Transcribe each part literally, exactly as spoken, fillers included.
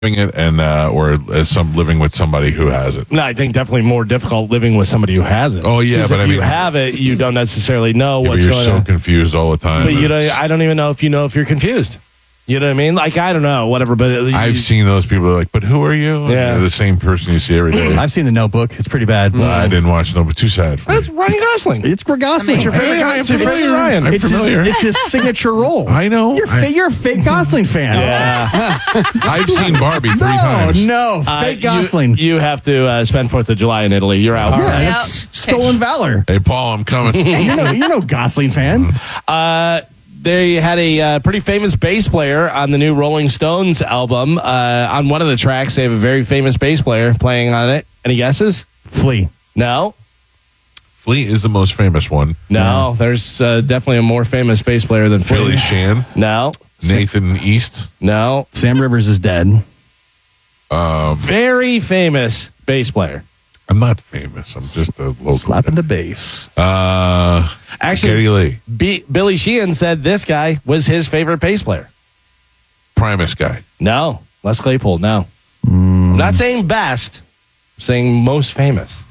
it and uh, or as some living with somebody who has it? No, I think definitely more difficult living with somebody who has it. Oh, yeah, 'Cause but if I mean- you have it, you don't necessarily know Yeah, what's but you're going so on. confused all the time. But you know, It's- I don't even know if you know if you're confused. You know what I mean? Like, I don't know, whatever. But you, I've seen those people are like, but who are you? And Yeah. they're the same person you see every day. I've seen The Notebook. It's pretty bad. Well, I didn't watch no, but too sad for that's me. Ryan Gosling. It's Gosling. What's your favorite- Hey, I am it's- familiar, it's- Ryan. I'm it's his- familiar. It's his signature role. I know. You're, I- fa- you're a fake Gosling fan. Yeah. I've seen Barbie three No, times. no, Uh, fake you- Gosling. You, have to uh, spend Fourth of July in Italy. You're out. yeah, Yep. that's stolen valor. Hey, Paul, I'm coming. you're, no, you're no Gosling fan. Uh, they had a uh, pretty famous bass player on the new Rolling Stones album. Uh, on one of the tracks, they have a very famous bass player playing on it. Any guesses? Flea. No. Flea is the most famous one. No. There's uh, definitely a more famous bass player than Flea. Billy Shan, No. Nathan East. No. Sam Rivers is dead. Very famous bass player. I'm not famous. I'm just a local. Slapping the bass. Uh, Actually, Geddy Lee, B- Billy Sheehan said this guy was his favorite bass player. Primus guy. No. Les Claypool, no. I'm not saying best. I'm saying most famous.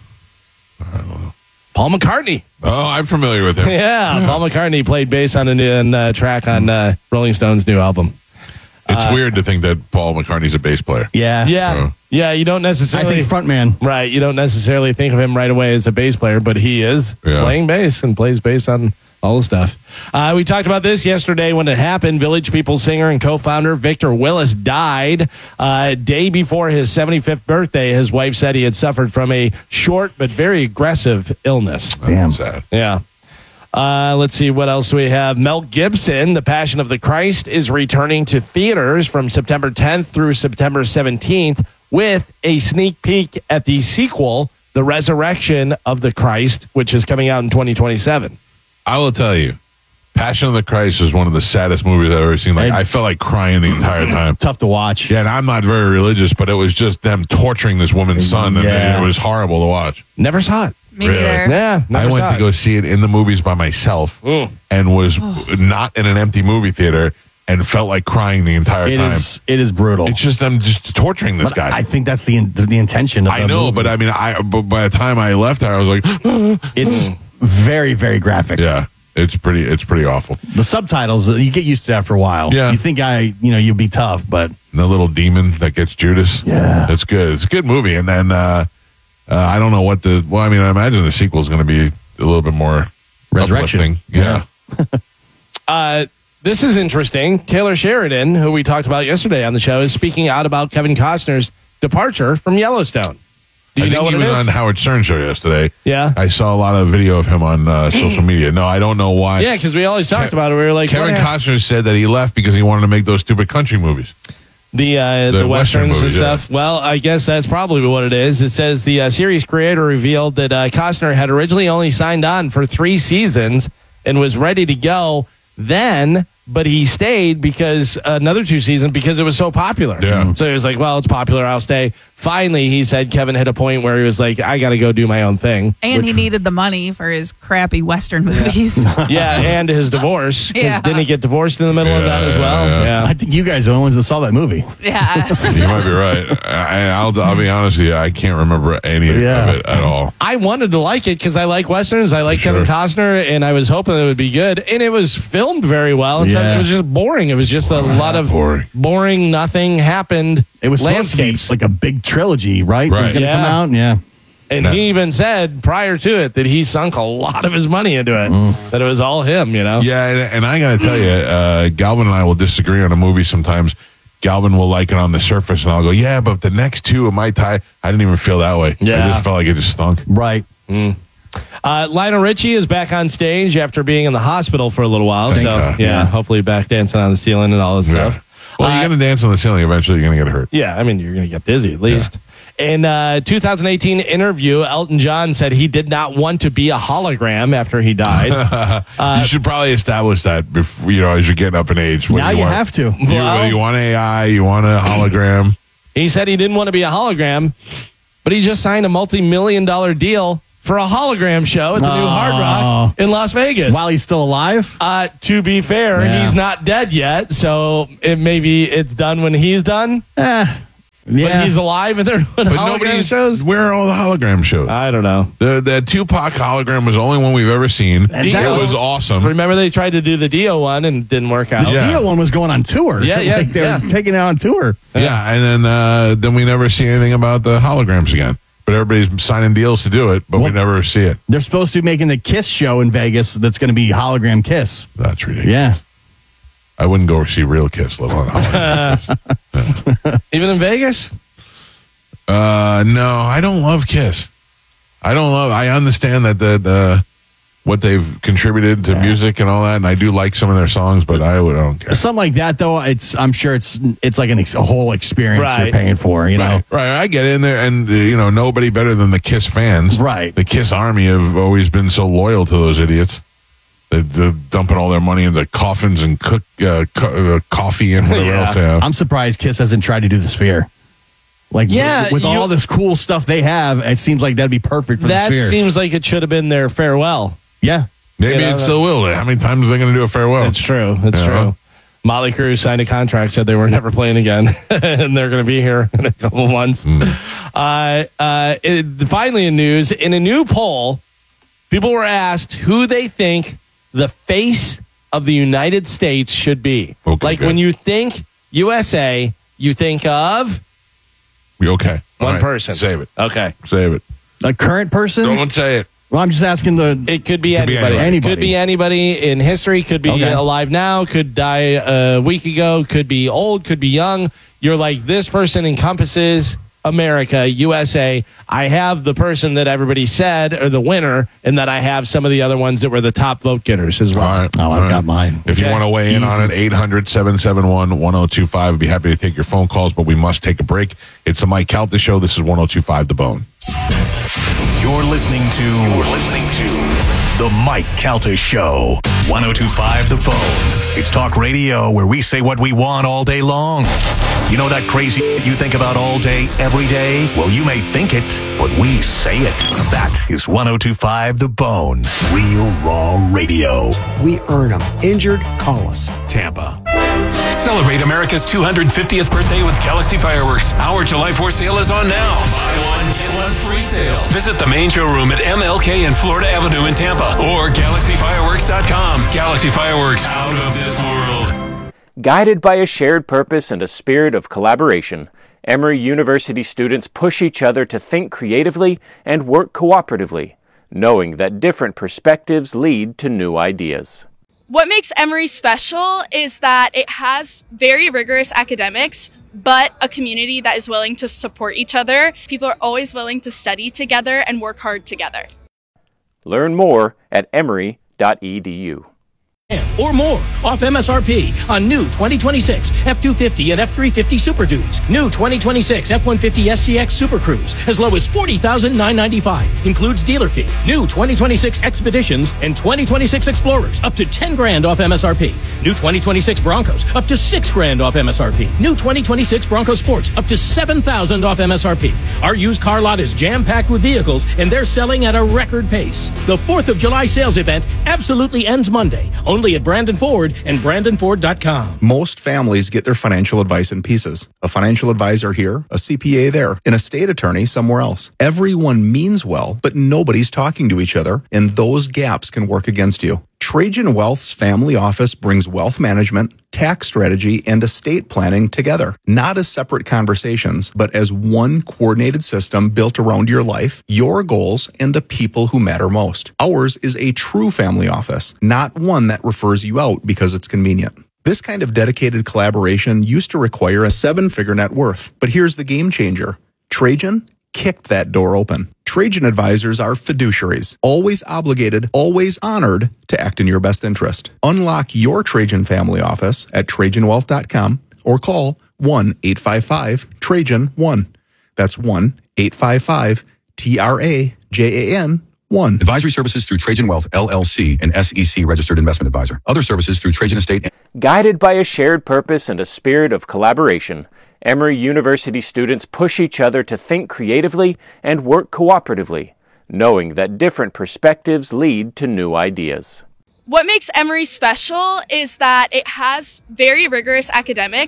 Paul McCartney. Oh, I'm familiar with him. Yeah, Paul McCartney played bass on a new uh, track on uh, Rolling Stone's new album. It's Uh, weird to think that Paul McCartney's a bass player. Yeah. Yeah, Oh. yeah. You don't I necessarily think frontman. right. You don't necessarily think of him right away as a bass player, but he is Yeah. playing bass and plays bass on all the stuff. Uh, we talked about this yesterday when it happened. Village People singer and co-founder Victor Willis died uh, day before his seventy-fifth birthday. His wife said he had suffered from a short but very aggressive illness. Damn. Sad. Yeah. Uh, let's see what else we have. Mel Gibson, The Passion of the Christ, is returning to theaters from September tenth through September seventeenth with a sneak peek at the sequel, The Resurrection of the Christ, which is coming out in twenty twenty-seven. I will tell you, Passion of the Christ is one of the saddest movies I've ever seen. Like, I felt like crying the entire time. Tough to watch. Yeah, and I'm not very religious, but it was just them torturing this woman's son, and Yeah. it was horrible to watch. Never saw it. Me Really? neither. Yeah, I never went saw to it. go see it in the movies by myself Mm. and was not in an empty movie theater and felt like crying the entire It time. is. It is brutal. It's just them just torturing this But guy. I think that's the the, the intention of I the know, movie. but I mean, I but by the time I left there, I was like, it's very, very graphic. yeah, it's pretty, it's pretty awful. The subtitles, uh, you get used to it after a while. Yeah. You think I, you know, you'll be tough, but And the little demon that gets Judas, Yeah. it's good. It's a good movie, and then uh, uh, I don't know what the. Well, I mean, I imagine the sequel is going to be a little bit more Resurrection. uplifting. Yeah. Uh, this is interesting. Taylor Sheridan, who we talked about yesterday on the show, is speaking out about Kevin Costner's departure from Yellowstone. Do you I know think what he it was is? on Howard Stern show yesterday. Yeah. I saw a lot of video of him on uh, social media. No, I don't know why. Yeah, because we always talked Ke- about it. We were like, Kevin what hap- Costner said that he left because he wanted to make those stupid country movies. the uh, the, The Western westerns movies, and yeah. stuff. Well, I guess that's probably what it is. It says the uh, series creator revealed that uh, Costner had originally only signed on for three seasons and was ready to go then, but he stayed because another two seasons because it was so popular. Yeah. So he was like, well, it's popular, I'll stay. Finally, he said Kevin hit a point where he was like, I got to go do my own thing. And he needed the money for his crappy Western movies. Yeah, and his divorce. 'Cause Yeah. Didn't he get divorced in the middle of that as well? Yeah, yeah. I think you guys are the ones that saw that movie. Yeah. You might be right. I, I'll, I'll be honest with you. I can't remember any Yeah. of it at all. I wanted to like it because I like westerns. I like Sure. Kevin Costner, and I was hoping it would be good. And it was filmed very well. And Yeah. it was just boring. It was just a lot of boring. boring. Nothing happened. It was supposed to be landscapes. like a big trilogy, right? It was Right. going to Yeah. come out. Yeah. And No. he even said prior to it that he sunk a lot of his money into it. That it was all him. You know. Yeah, and, and I got to tell you, uh, Galvin and I will disagree on a movie sometimes. Galvin will like it on the surface, and I'll go, yeah, but the next two of my tie, I didn't even feel that way. Yeah. I just felt like it just stunk. Right. Uh, Lionel Richie is back on stage after being in the hospital for a little while. Thank so God. yeah, Yeah. hopefully back dancing on the ceiling and all this Yeah. stuff. Well, Uh, you're going to dance on the ceiling. Eventually, you're going to get hurt. Yeah, I mean, you're going to get dizzy at least. In a two thousand eighteen interview, Elton John said he did not want to be a hologram after he died. you should probably establish that before, you know, as you're getting up in age. What Now you you want. have to. You, Well- you want A I, you want a hologram. He said he didn't want to be a hologram, but he just signed a multi-million dollar deal for a hologram show at the new Hard Rock in Las Vegas. While he's still alive? Uh, to be fair, Yeah. he's not dead yet, so it maybe it's done when he's done. Eh, But Yeah. he's alive and they're doing But hologram nobody shows? Where are all the hologram shows? I don't know. The the Tupac hologram was the only one we've ever seen. And It that was was- awesome. Remember they tried to do the Dio one and didn't work out? The Yeah. Dio one was going on tour. Yeah, yeah, Like they yeah. were taking it on tour. Yeah, and then uh, then we never see anything about the holograms again. But everybody's signing deals to do it, but we Well- never see it. They're supposed to be making the Kiss show in Vegas that's going to be hologram Kiss. That's ridiculous. Yeah. I wouldn't go see real Kiss, let alone hologram. Even in Vegas? Uh, no, I don't love Kiss. I don't love. I understand that that uh, what they've contributed to music and all that, and I do like some of their songs, but I, would, I don't care. Something like that, though, it's I'm sure it's it's like an ex- a whole experience Right. you're paying for, you know? Right, right. I get in there, and uh, you know, nobody better than the Kiss fans. Right. The Kiss Army have always been so loyal to those idiots. They're, they're dumping all their money into coffins and cook uh, co- uh, coffee and whatever Yeah. else they have. I'm surprised Kiss hasn't tried to do the Sphere. Like, Yeah, with, with you- all this cool stuff they have, it seems like that'd be perfect for That the Sphere. seems like it should have been their farewell. yeah. Maybe you know, it still will. How many times are they going to do a farewell? It's true. It's Yeah. true. Motley Crue signed a contract, said they were never playing again, and they're going to be here in a couple months. Uh, uh, it, finally, in news, in a new poll, people were asked who they think the face of the United States should be. Okay, like good. when you think U S A, you think of Okay. All one right. person. Save it. Okay. Save it. A current person? Don't say it. Well, I'm just asking the. It could be Could be anybody. anybody. It could be anybody in history. Could be Okay. alive now. Could die a week ago. Could be old. Could be young. You're like, this person encompasses America, U S A. I have the person that everybody said or the winner, and that I have some of the other ones that were the top vote getters as well. All right. Oh, All I've right. got mine. If you Okay. want to weigh in on it, eight hundred, seven seven one, one oh two five. I'd be happy to take your phone calls, but we must take a break. It's the Mike Calta Show. This is one oh two five The Bone. You're listening to. You're listening to the Mike Calta Show. one oh two five The Bone. It's talk radio where we say what we want all day long. You know that crazy you think about all day, every day? Well, you may think it, but we say it. That is one oh two five The Bone. Real raw radio. We earn them. Injured, call us. Tampa. Celebrate America's two hundred fiftieth birthday with Galaxy Fireworks. Our July fourth sale is on now. Buy one, get one free sale. Visit the main showroom at M L K and Florida Avenue in Tampa or galaxy fireworks dot com. Galaxy Fireworks, out of this world. Guided by a shared purpose and a spirit of collaboration, Emory University students push each other to think creatively and work cooperatively, knowing that different perspectives lead to new ideas. What makes Emory special is that it has very rigorous academics, but a community that is willing to support each other. People are always willing to study together and work hard together. Learn more at emory dot e d u. Or more off M S R P on new twenty twenty-six F two fifty and F three fifty Super Dunes. New twenty twenty-six F one fifty S G X Super Cruise as low as forty thousand nine hundred ninety-five dollars. Includes dealer fee. New twenty twenty-six Expeditions and twenty twenty-six Explorers up to ten grand off M S R P. New twenty twenty-six Broncos up to six grand off M S R P. New twenty twenty-six Bronco Sports up to seven thousand off M S R P. Our used car lot is jam-packed with vehicles and they're selling at a record pace. The fourth of July sales event absolutely ends Monday. Only at Brandon Ford and brandon ford dot com. Most families get their financial advice in pieces. A financial advisor here, a C P A there, an estate attorney somewhere else. Everyone means well, but nobody's talking to each other, and those gaps can work against you. Trajan Wealth's family office brings wealth management, tax strategy, and estate planning together, not as separate conversations, but as one coordinated system built around your life, your goals, and the people who matter most. Ours is a true family office, not one that refers you out because it's convenient. This kind of dedicated collaboration used to require a seven-figure net worth, but here's the game changer. Trajan kicked that door open. Trajan advisors are fiduciaries, always obligated, always honored to act in your best interest. Unlock your Trajan family office at trajan wealth dot com or call one eight five five Trajan one. That's one eight five five T R A J A N one. Advisory services through Trajan Wealth, L L C, an S E C registered investment advisor. Other services through Trajan Estate. Guided by a shared purpose and a spirit of collaboration, Emory University students push each other to think creatively and work cooperatively, knowing that different perspectives lead to new ideas. What makes Emory special is that it has very rigorous academics,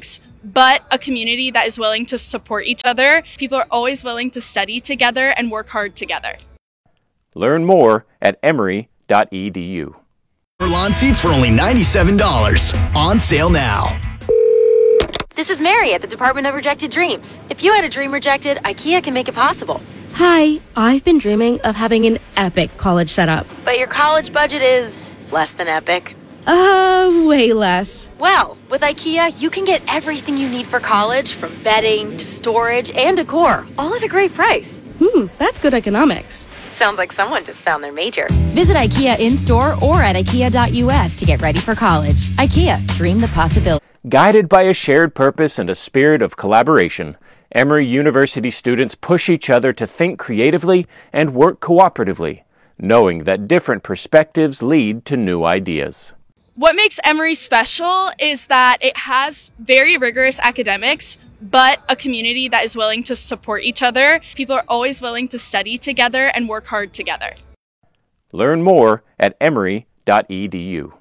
but a community that is willing to support each other. People are always willing to study together and work hard together. Learn more at emory dot e d u. Lawn seats for only ninety-seven dollars. On sale now. This is Mary at the Department of Rejected Dreams. If you had a dream rejected, IKEA can make it possible. Hi, I've been dreaming of having an epic college setup. But your college budget is less than epic. Uh, way less. Well, with IKEA, you can get everything you need for college, from bedding to storage and decor, all at a great price. Hmm, that's good economics. Sounds like someone just found their major. Visit IKEA in-store or at ikea dot u s to get ready for college. IKEA, dream the possibility. Guided by a shared purpose and a spirit of collaboration, Emory University students push each other to think creatively and work cooperatively, knowing that different perspectives lead to new ideas. What makes Emory special is that it has very rigorous academics, but a community that is willing to support each other. People are always willing to study together and work hard together. Learn more at emory dot e d u.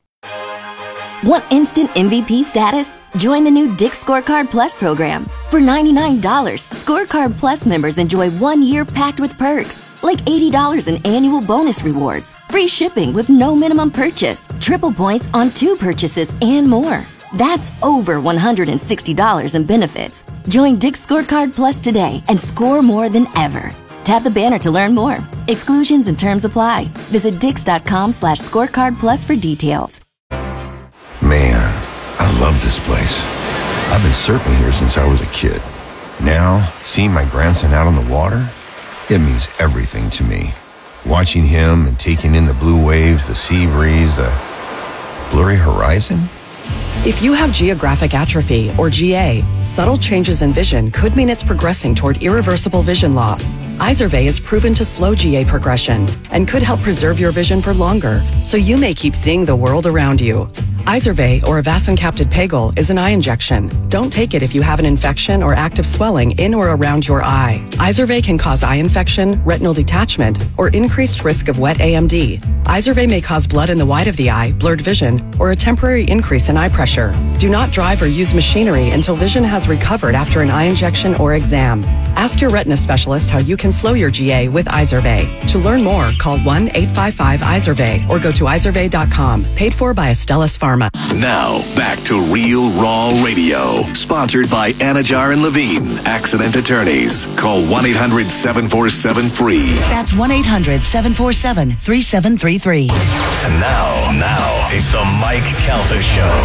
Want instant M V P status? Join the new Dick's Scorecard Plus program. For ninety-nine dollars, Scorecard Plus members enjoy one year packed with perks, like eighty dollars in annual bonus rewards, free shipping with no minimum purchase, triple points on two purchases, and more. That's over one hundred sixty dollars in benefits. Join Dick's Scorecard Plus today and score more than ever. Tap the banner to learn more. Exclusions and terms apply. Visit dix.com slash scorecard plus for details. Man, I love this place. I've been surfing here since I was a kid. Now, seeing my grandson out on the water, it means everything to me. Watching him and taking in the blue waves, the sea breeze, the blurry horizon. If you have geographic atrophy, or G A, subtle changes in vision could mean it's progressing toward irreversible vision loss. Izervay is proven to slow G A progression and could help preserve your vision for longer, so you may keep seeing the world around you. Izervay, or avacincaptad pegol, is an eye injection. Don't take it if you have an infection or active swelling in or around your eye. Izervay can cause eye infection, retinal detachment, or increased risk of wet A M D. Izervay may cause blood in the white of the eye, blurred vision, or a temporary increase in eye pressure. Do not drive or use machinery until vision has recovered after an eye injection or exam. Ask your retina specialist how you can slow your G A with Izervay. To learn more, call one eight five five Izervay or go to izervay dot com. Paid for by Astellas Pharma. Now, back to Real Raw Radio. Sponsored by Anajar and Levine, Accident Attorneys. Call one eight hundred seven four seven free. That's one eight hundred seven four seven three seven three three. And now, now, it's the Mike Calta Show.